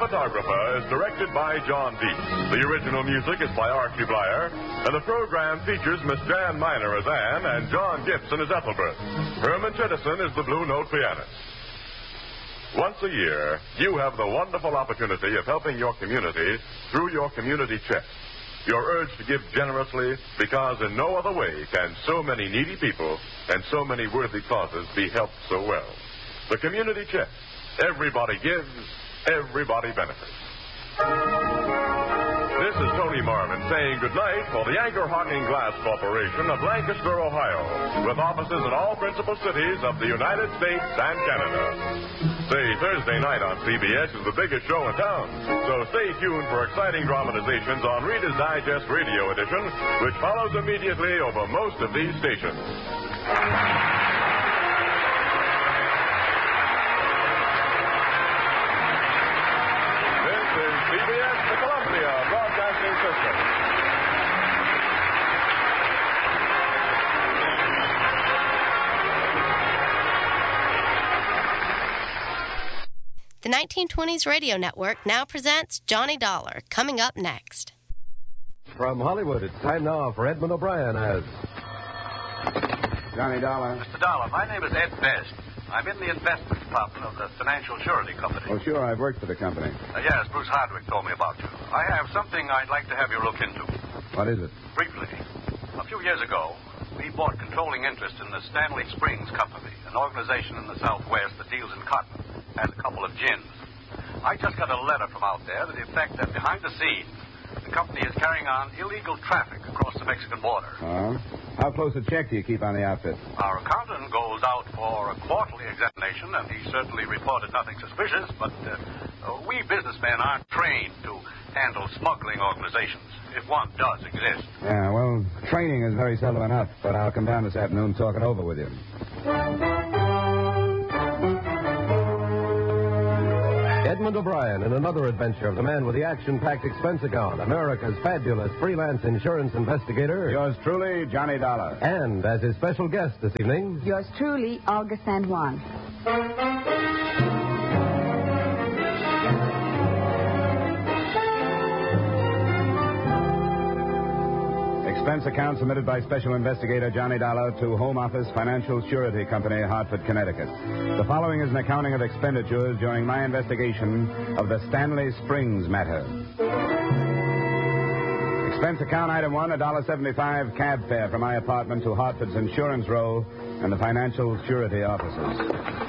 Cinematographer is directed by John Deese. The original music is by Archie Blyer, and the program features Miss Jan Miner as Anne and John Gibson as Ethelbert. Herman Chittison is the Blue Note pianist. Once a year, you have the wonderful opportunity of helping your community through your community check. You're urged to give generously because in no other way can so many needy people and so many worthy causes be helped so well. The community check. Everybody gives, everybody benefits. This is Tony Marvin saying goodnight for the Anchor Hocking Glass Corporation of Lancaster, Ohio, with offices in all principal cities of the United States and Canada. Say, Thursday night on CBS is the biggest show in town, so stay tuned for exciting dramatizations on Reader's Digest Radio Edition, which follows immediately over most of these stations. CBS, the Columbia Broadcasting System. The 1920s Radio Network now presents Johnny Dollar, coming up next. From Hollywood, it's time now for Edmund O'Brien as Johnny Dollar. Mr. Dollar, my name is Ed Best. I'm in the investment department of the Financial Surety Company. Oh, sure, I've worked for the company. Yes, Bruce Hardwick told me about you. I have something I'd like to have you look into. What is it? Briefly, a few years ago, we bought controlling interest in the Stanley Springs Company, an organization in the Southwest that deals in cotton and a couple of gins. I just got a letter from out there to the effect that behind the scenes, the company is carrying on illegal traffic across the Mexican border. How close a check do you keep on the outfit? Our accountant goes out for a quarterly examination, and he certainly reported nothing suspicious, but we businessmen aren't trained to handle smuggling organizations, if one does exist. Yeah, well, training is very seldom enough, but I'll come down this afternoon and talk it over with you. Edmund O'Brien in another adventure of the man with the action-packed expense account, America's fabulous freelance insurance investigator. Yours truly, Johnny Dollar. And as his special guest this evening, Yours truly, Olga San Juan. Expense account submitted by Special Investigator Johnny Dollar to Home Office Financial Surety Company, Hartford, Connecticut. The following is an accounting of expenditures during my investigation of the Stanley Springs matter. Expense account item 1, $1.75 cab fare from my apartment to Hartford's Insurance Row and the Financial Surety offices.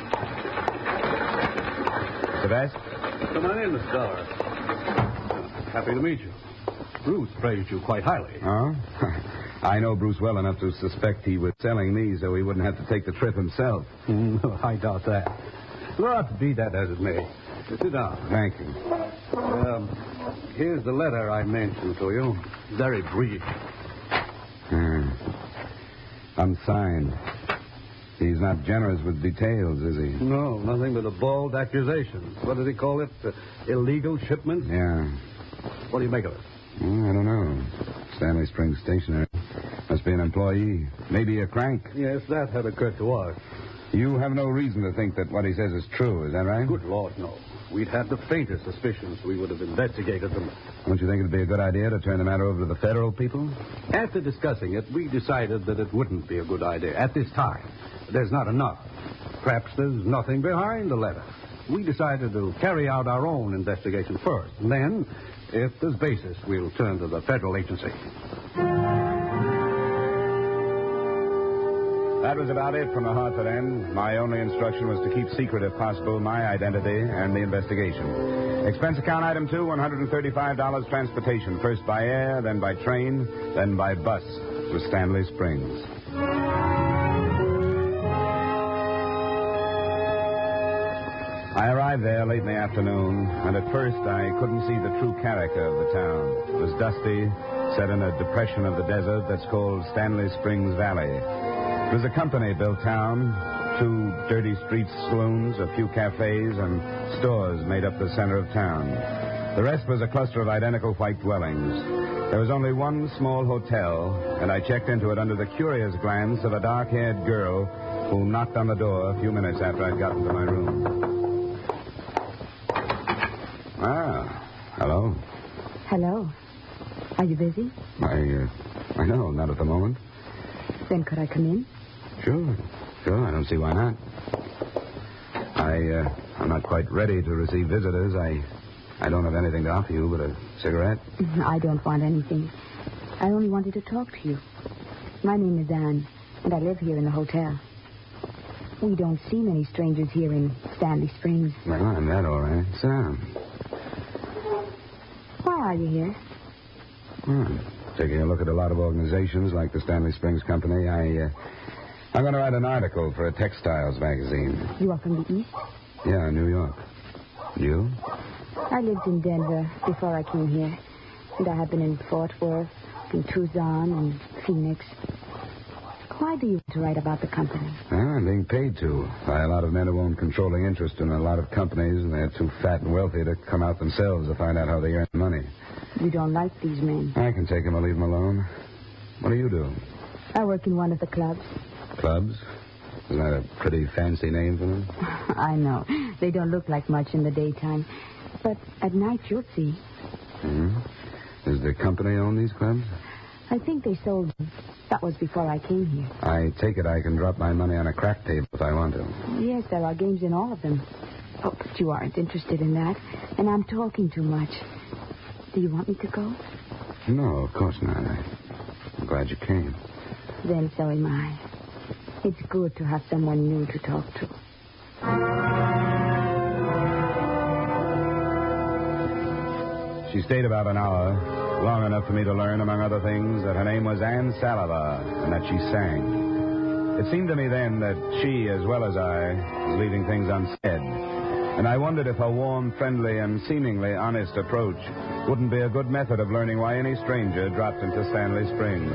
Mr. Best? Come on in, Mr. Dollar. Happy to meet you. Bruce praised you quite highly. Oh? I know Bruce well enough to suspect he was selling me so he wouldn't have to take the trip himself. No, I doubt that. Well, be that as it may. Sit down. Thank you. Here's the letter I mentioned to you. Very brief. Unsigned. He's not generous with details, is he? No, nothing but a bald accusation. What did he call it? Illegal shipments? Yeah. What do you make of it? I don't know. Stanley Springs Stationery. Must be an employee. Maybe a crank. Yes, that had occurred to us. You have no reason to think that what he says is true, is that right? Good Lord, no. We'd had the faintest suspicions. We would have investigated them. Don't you think it'd be a good idea to turn the matter over to the federal people? After discussing it, we decided that it wouldn't be a good idea at this time. There's not enough. Perhaps there's nothing behind the letter. We decided to carry out our own investigation first. And then, if there's basis, we'll turn to the federal agency. That was about it from the Hartford end. My only instruction was to keep secret, if possible, my identity and the investigation. Expense account item 2, $135 transportation. First by air, then by train, then by bus to Stanley Springs. I arrived there late in the afternoon, and at first I couldn't see the true character of the town. It was dusty, set in a depression of the desert that's called Stanley Springs Valley. It was a company-built town. 2 dirty street saloons, a few cafes, and stores made up the center of town. The rest was a cluster of identical white dwellings. There was only one small hotel, and I checked into it under the curious glance of a dark-haired girl who knocked on the door a few minutes after I'd gotten to my room. Ah, Hello. Are you busy? I know, not at the moment. Then could I come in? Sure, I don't see why not. I'm not quite ready to receive visitors. I don't have anything to offer you but a cigarette. I don't want anything. I only wanted to talk to you. My name is Anne, and I live here in the hotel. We don't see many strangers here in Stanley Springs. Well, I'm that all right. Sit down. Why are you here? I'm taking a look at a lot of organizations like the Stanley Springs Company. I'm going to write an article for a textiles magazine. You are from the East? Yeah, New York. You? I lived in Denver before I came here. And I have been in Fort Worth, in Tucson, and Phoenix. Why do you want to write about the company? Well, I'm being paid to by a lot of men who own controlling interest in a lot of companies, and they're too fat and wealthy to come out themselves to find out how they earn money. You don't like these men? I can take them or leave them alone. What do you do? I work in one of the clubs. Clubs? Isn't that a pretty fancy name for them? I know. They don't look like much in the daytime. But at night, you'll see. Mm-hmm. Does the company own these clubs? I think they sold them. That was before I came here. I take it I can drop my money on a crack table if I want to. Yes, there are games in all of them. Oh, but you aren't interested in that. And I'm talking too much. Do you want me to go? No, of course not. I'm glad you came. Then so am I. It's good to have someone new to talk to. She stayed about an hour, long enough for me to learn, among other things, that her name was Anne Salava and that she sang. It seemed to me then that she, as well as I, was leaving things unsaid. And I wondered if her warm, friendly, and seemingly honest approach wouldn't be a good method of learning why any stranger dropped into Stanley Springs.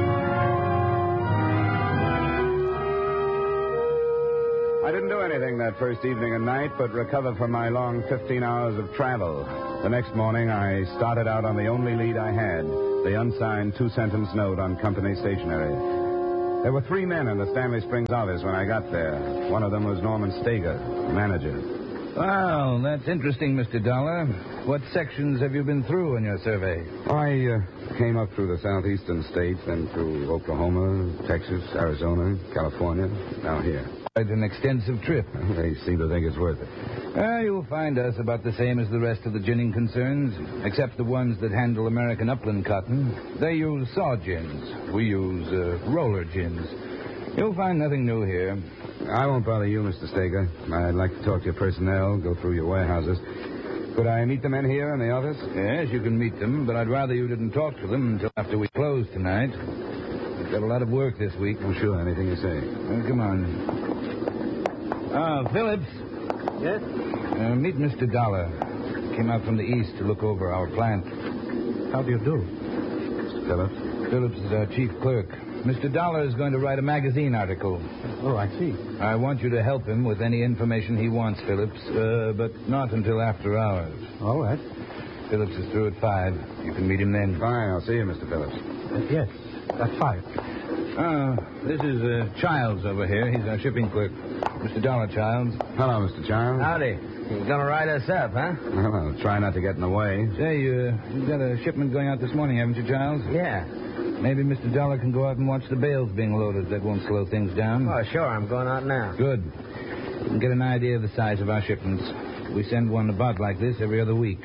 I didn't do anything that first evening and night but recover from my long 15 hours of travel. The next morning, I started out on the only lead I had, the unsigned two-sentence note on company stationery. There were 3 men in the Stanley Springs office when I got there. One of them was Norman Stager, manager. Well, that's interesting, Mr. Dollar. What sections have you been through in your survey? I came up through the southeastern states, then through Oklahoma, Texas, Arizona, California, now here. Quite an extensive trip. They seem to think it's worth it. You'll find us about the same as the rest of the ginning concerns, except the ones that handle American upland cotton. They use saw gins. We use roller gins. You'll find nothing new here. I won't bother you, Mr. Stager. I'd like to talk to your personnel, go through your warehouses. Could I meet the men here in the office? Yes, you can meet them, but I'd rather you didn't talk to them until after we close tonight. We've got a lot of work this week. Oh, sure, anything you say. Come on. Phillips. Yes? Meet Mr. Dollar. Came out from the east to look over our plant. How do you do? Mr. Phillips? Phillips is our chief clerk. Mr. Dollar is going to write a magazine article. Oh, I see. I want you to help him with any information he wants, Phillips, but not until after hours. All right. Phillips is through at 5. You can meet him then. Fine, I'll see you, Mr. Phillips. Yes, that's fine. This is Childs over here. He's our shipping clerk. Mr. Dollar, Childs. Hello, Mr. Childs. Howdy. You're going to write us up, huh? Well, I'll try not to get in the way. Say, you've got a shipment going out this morning, haven't you, Childs? Yeah. Maybe Mr. Dollar can go out and watch the bales being loaded. That won't slow things down. Oh, sure. I'm going out now. Good. We can get an idea of the size of our shipments. We send one about like this every other week.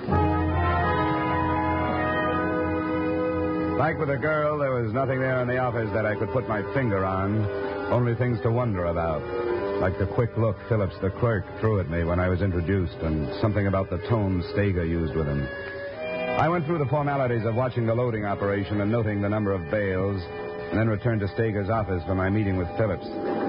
Like with the girl, there was nothing there in the office that I could put my finger on. Only things to wonder about. Like the quick look Phillips, the clerk, threw at me when I was introduced, and something about the tone Stager used with him. I went through the formalities of watching the loading operation and noting the number of bales, and then returned to Stager's office for my meeting with Phillips.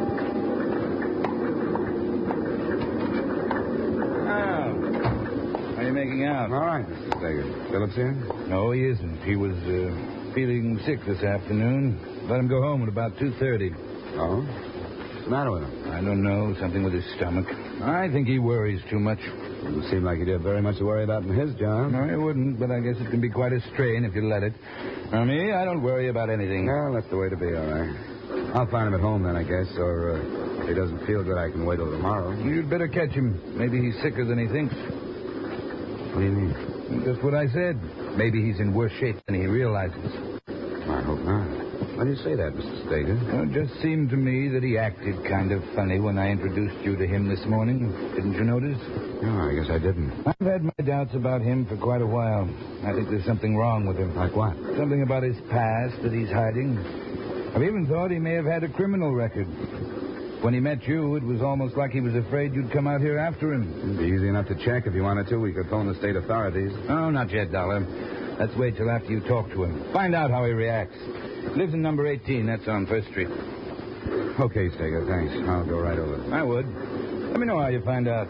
How are you making out? All right, Mr. Stager. Phillips here? No, he isn't. He was feeling sick this afternoon. Let him go home at about 2:30. Oh? What's the matter with him? I don't know. Something with his stomach. I think he worries too much. Doesn't seem like he'd have very much to worry about in his job. No, he wouldn't, but I guess it can be quite a strain if you let it. For me, I don't worry about anything. Well, that's the way to be, all right. I'll find him at home then, I guess, or if he doesn't feel good, I can wait till tomorrow. You'd better catch him. Maybe he's sicker than he thinks. What do you mean? Just what I said. Maybe he's in worse shape than he realizes. I hope not. Why do you say that, Mr. Stager? Well, it just seemed to me that he acted kind of funny when I introduced you to him this morning. Didn't you notice? No, I guess I didn't. I've had my doubts about him for quite a while. I think there's something wrong with him. Like what? Something about his past that he's hiding. I've even thought he may have had a criminal record. When he met you, it was almost like he was afraid you'd come out here after him. It'd be easy enough to check if you wanted to. We could phone the state authorities. Oh, not yet, Dollar. Let's wait till after you talk to him. Find out how he reacts. Lives in number 18. That's on First Street. Okay, Stager, thanks. I'll go right over. I would. Let me know how you find out.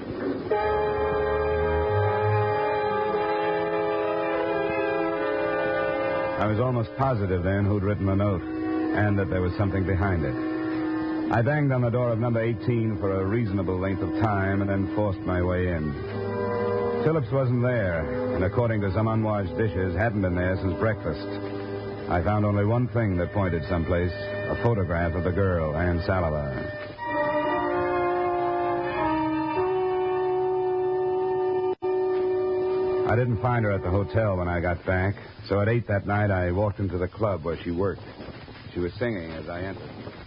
I was almost positive then who'd written the note, and that there was something behind it. I banged on the door of number 18 for a reasonable length of time and then forced my way in. Phillips wasn't there, and according to some unwashed dishes, hadn't been there since breakfast. I found only one thing that pointed someplace, a photograph of the girl, Ann Salava. I didn't find her at the hotel when I got back, so at 8 that night I walked into the club where she worked. She was singing as I entered.